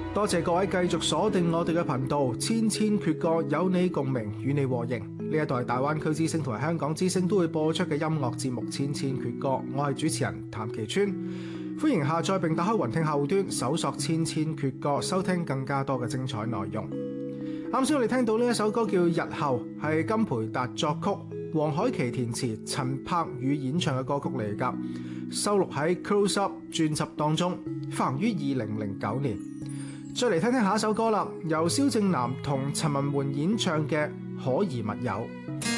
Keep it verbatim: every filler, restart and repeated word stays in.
多謝各位繼續鎖定我哋嘅頻道，千千闕歌有你共鳴，與你和應。呢一度係大灣區之聲同埋香港之聲都會播出嘅音樂節目《千千闕歌》，我係主持人譚其川。歡迎下載並打開雲聽客戶端，搜索《千千闕歌》，收聽更加多嘅精彩內容。啱先我哋聽到呢一首歌叫《日後》，係金培達作曲，黃凱琪填詞，陳柏宇演唱嘅歌曲嚟㗎，收錄喺《Close Up》專輯當中，發行於二零零九年。再嚟聽聽下一首歌啦，由蕭正楠同陳文媛演唱嘅《可疑密友》。